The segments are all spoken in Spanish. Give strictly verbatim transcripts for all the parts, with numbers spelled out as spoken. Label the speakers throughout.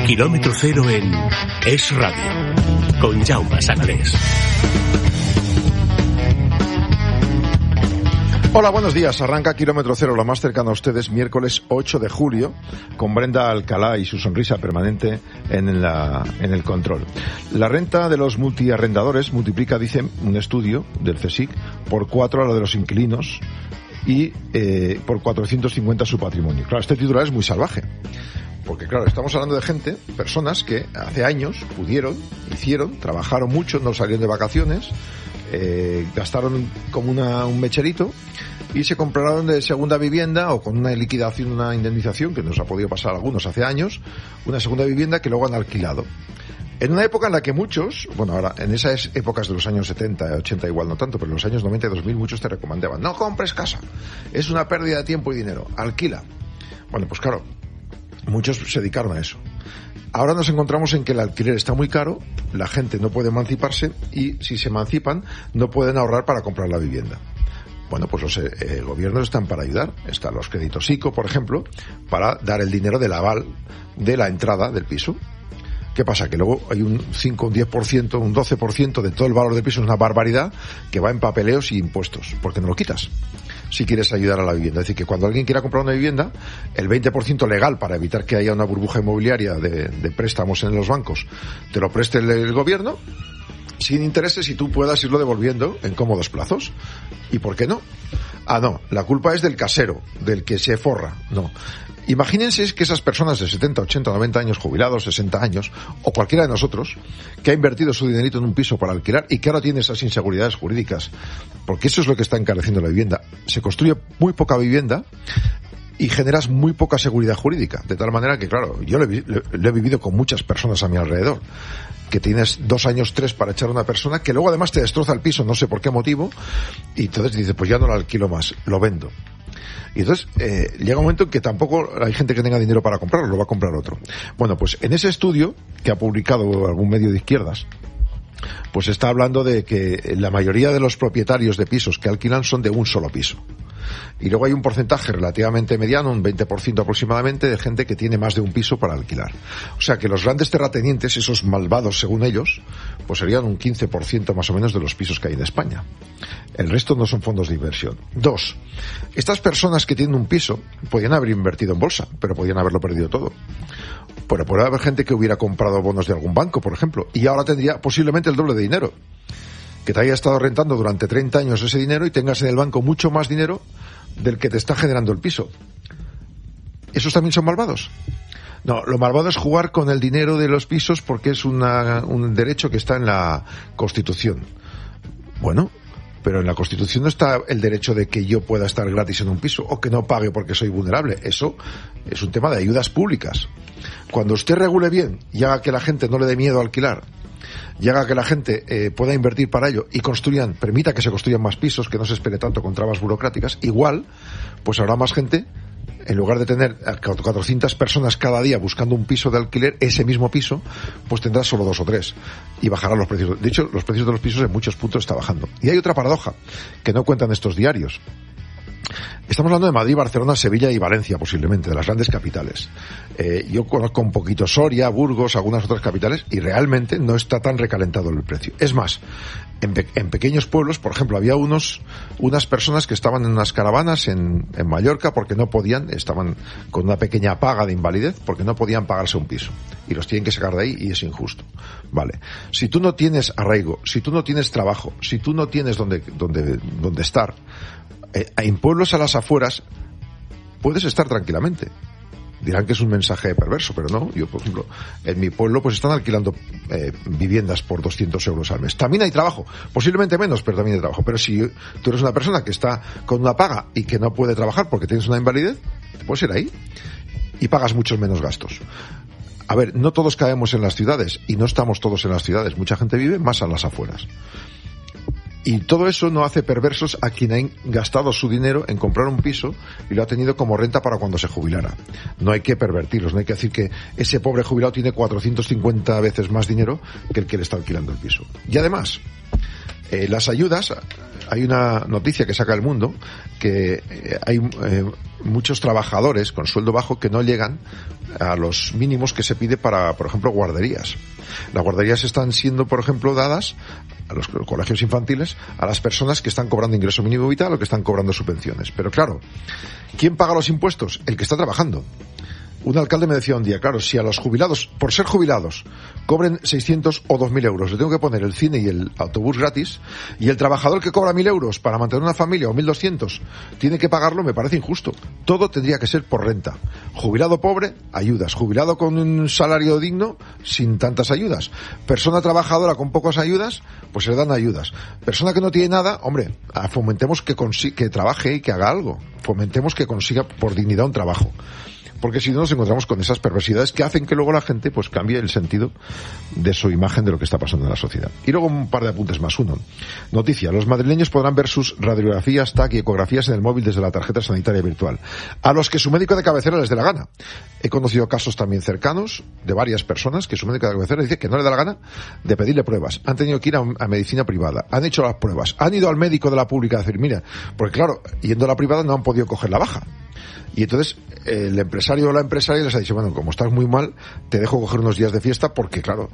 Speaker 1: Kilómetro cero en Es Radio, con Jaume Sanalés.
Speaker 2: Hola, buenos días. Arranca Kilómetro Cero, la más cercana a ustedes, miércoles ocho de julio, con Brenda Alcalá y su sonrisa permanente en, la, en el control. La renta de los multiarrendadores multiplica, dice un estudio del CSIC, por cuatro a la de los inquilinos y eh, por cuatrocientos cincuenta su patrimonio. Claro, este titular es muy salvaje. Porque, claro, estamos hablando de gente, personas que hace años pudieron, hicieron, trabajaron mucho, no salieron de vacaciones, eh, gastaron como una, un mecherito y se compraron de segunda vivienda o con una liquidación, una indemnización, que nos ha podido pasar a algunos hace años, una segunda vivienda que luego han alquilado. En una época en la que muchos, bueno, ahora, en esas épocas de los años setenta, ochenta igual no tanto, pero en los años noventa y dos mil muchos te recomendaban, no compres casa, es una pérdida de tiempo y dinero, alquila. Bueno, pues claro, muchos se dedicaron a eso. Ahora nos encontramos en que el alquiler está muy caro, la gente no puede emanciparse y si se emancipan no pueden ahorrar para comprar la vivienda. Bueno, pues los eh, gobiernos están para ayudar. Están los créditos ICO, por ejemplo, para dar el dinero del aval de la entrada del piso. ¿Qué pasa? Que luego hay un cinco, un diez por ciento, un doce por ciento de todo el valor del piso, es una barbaridad, que va en papeleos y impuestos, porque no lo quitas si quieres ayudar a la vivienda. Es decir, que cuando alguien quiera comprar una vivienda, el veinte por ciento legal para evitar que haya una burbuja inmobiliaria de, de préstamos en los bancos, te lo preste el, el gobierno, sin intereses y tú puedas irlo devolviendo en cómodos plazos. ¿Y por qué no? Ah, no, la culpa es del casero, del que se forra. No. Imagínense que esas personas de setenta, ochenta, noventa años, jubilados, sesenta años, o cualquiera de nosotros, que ha invertido su dinerito en un piso para alquilar y que ahora tiene esas inseguridades jurídicas, porque eso es lo que está encareciendo la vivienda. Se construye muy poca vivienda y generas muy poca seguridad jurídica, de tal manera que, claro, yo lo he, lo he vivido con muchas personas a mi alrededor, que tienes dos años, tres para echar a una persona, que luego además te destroza el piso, no sé por qué motivo, y entonces dices, pues ya no lo alquilo más, lo vendo. Y entonces eh, llega un momento en que tampoco hay gente que tenga dinero para comprarlo, lo va a comprar otro. Bueno, pues en ese estudio que ha publicado algún medio de izquierdas, pues está hablando de que la mayoría de los propietarios de pisos que alquilan son de un solo piso. Y luego hay un porcentaje relativamente mediano, un veinte por ciento aproximadamente, de gente que tiene más de un piso para alquilar. O sea que los grandes terratenientes, esos malvados según ellos, pues serían un quince por ciento más o menos de los pisos que hay en España. El resto no son fondos de inversión. Dos, estas personas que tienen un piso podían haber invertido en bolsa, pero podían haberlo perdido todo. Pero puede haber gente que hubiera comprado bonos de algún banco, por ejemplo, y ahora tendría posiblemente el doble de dinero. Que te haya estado rentando durante treinta años ese dinero y tengas en el banco mucho más dinero del que te está generando el piso. ¿Esos también son malvados? No, lo malvado es jugar con el dinero de los pisos porque es una, un derecho que está en la Constitución. Bueno, pero en la Constitución no está el derecho de que yo pueda estar gratis en un piso o que no pague porque soy vulnerable. Eso es un tema de ayudas públicas. Cuando usted regule bien y haga que la gente no le dé miedo a alquilar, y haga que la gente eh, pueda invertir para ello y construyan, permita que se construyan más pisos, que no se espere tanto con trabas burocráticas, igual, pues habrá más gente, en lugar de tener cuatrocientas personas cada día buscando un piso de alquiler, ese mismo piso, pues tendrá solo dos o tres y bajarán los precios. De hecho, los precios de los pisos en muchos puntos está bajando. Y hay otra paradoja que no cuentan estos diarios. Estamos hablando de Madrid, Barcelona, Sevilla y Valencia, posiblemente, de las grandes capitales. Eh, yo conozco un poquito Soria, Burgos, algunas otras capitales, y realmente no está tan recalentado el precio. Es más, en, pe- en pequeños pueblos, por ejemplo, había unos unas personas que estaban en unas caravanas en, en Mallorca porque no podían, estaban con una pequeña paga de invalidez, porque no podían pagarse un piso. Y los tienen que sacar de ahí y es injusto. Vale. Si tú no tienes arraigo, si tú no tienes trabajo, si tú no tienes donde, donde, donde estar, en pueblos a las afueras puedes estar tranquilamente. Dirán que es un mensaje perverso, pero no. Yo, por ejemplo, en mi pueblo pues están alquilando eh, viviendas por doscientos euros al mes. También hay trabajo, posiblemente menos, pero también hay trabajo. Pero si tú eres una persona que está con una paga y que no puede trabajar porque tienes una invalidez, te puedes ir ahí y pagas muchos menos gastos. A ver, no todos caemos en las ciudades y no estamos todos en las ciudades. Mucha gente vive más a las afueras. Y todo eso no hace perversos a quien ha gastado su dinero en comprar un piso y lo ha tenido como renta para cuando se jubilara. No hay que pervertirlos, no hay que decir que ese pobre jubilado tiene cuatrocientos cincuenta veces más dinero que el que le está alquilando el piso. Y además, Eh, las ayudas, hay una noticia que saca El Mundo, que eh, hay eh, muchos trabajadores con sueldo bajo que no llegan a los mínimos que se pide para, por ejemplo, guarderías. Las guarderías están siendo, por ejemplo, dadas a los colegios infantiles a las personas que están cobrando ingreso mínimo vital o que están cobrando subvenciones. Pero claro, ¿quién paga los impuestos? El que está trabajando. Un alcalde me decía un día, claro, si a los jubilados, por ser jubilados, cobren seiscientos o dos mil euros, le tengo que poner el cine y el autobús gratis, y el trabajador que cobra mil euros para mantener una familia o mil doscientos tiene que pagarlo, me parece injusto. Todo tendría que ser por renta. Jubilado pobre, ayudas. Jubilado con un salario digno, sin tantas ayudas. Persona trabajadora con pocas ayudas, pues se le dan ayudas. Persona que no tiene nada, hombre, fomentemos que, consi- que trabaje y que haga algo. Fomentemos que consiga por dignidad un trabajo. Porque si no nos encontramos con esas perversidades que hacen que luego la gente pues cambie el sentido de su imagen de lo que está pasando en la sociedad. Y luego un par de apuntes más. Uno, noticia, los madrileños podrán ver sus radiografías, T A C y ecografías en el móvil desde la tarjeta sanitaria virtual, a los que su médico de cabecera les dé la gana. He conocido casos también cercanos de varias personas que su médico de cabecera dice que no le da la gana de pedirle pruebas. Han tenido que ir a, a medicina privada, han hecho las pruebas, han ido al médico de la pública a decir, mira, porque claro, yendo a la privada no han podido coger la baja. Y entonces el empresario o la empresaria les ha dicho, bueno, como estás muy mal, te dejo coger unos días de fiesta porque, claro,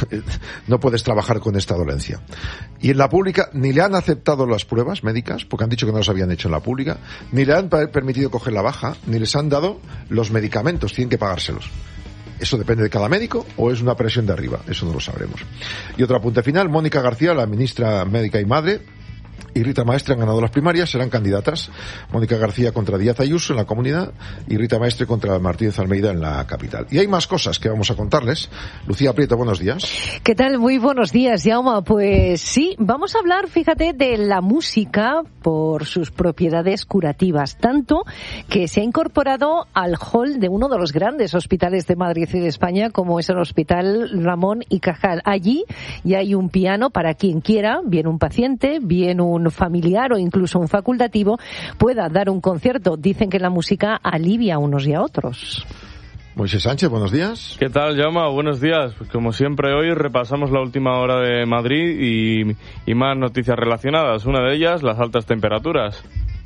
Speaker 2: no puedes trabajar con esta dolencia. Y en la pública ni le han aceptado las pruebas médicas, porque han dicho que no las habían hecho en la pública, ni le han permitido coger la baja, ni les han dado los medicamentos, tienen que pagárselos. ¿Eso depende de cada médico o es una presión de arriba? Eso no lo sabremos. Y otro apunte final, Mónica García, la ministra médica y madre, y Rita Maestre han ganado las primarias, serán candidatas. Mónica García contra Díaz Ayuso en la Comunidad y Rita Maestre contra Martínez Almeida en la capital. Y hay más cosas que vamos a contarles. Lucía Prieto, buenos días.
Speaker 3: ¿Qué tal? Muy buenos días, Jaume. Pues sí, vamos a hablar, fíjate, de la música por sus propiedades curativas, tanto que se ha incorporado al hall de uno de los grandes hospitales de Madrid y de España, como es el Hospital Ramón y Cajal. Allí ya hay un piano para quien quiera, bien un paciente, bien un familiar o incluso un facultativo, pueda dar un concierto. Dicen que la música alivia a unos y a otros.
Speaker 2: Moisés Sánchez, buenos días.
Speaker 4: ¿Qué tal, Jaume? Buenos días. Pues como siempre hoy repasamos la última hora de Madrid y, y más noticias relacionadas. Una de ellas, las altas temperaturas.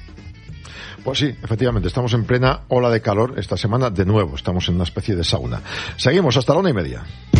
Speaker 2: Pues sí, efectivamente, estamos en plena ola de calor esta semana de nuevo. Estamos en una especie de sauna. Seguimos hasta la una y media.